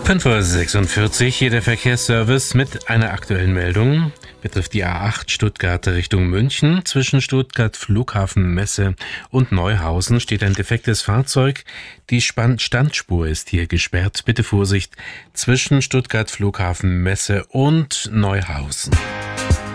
5:46 Uhr, hier der Verkehrsservice mit einer aktuellen Meldung. Betrifft die A8 Stuttgart Richtung München. Zwischen Stuttgart Flughafen Messe und Neuhausen steht ein defektes Fahrzeug. Die Standspur ist hier gesperrt. Bitte Vorsicht zwischen Stuttgart Flughafen Messe und Neuhausen.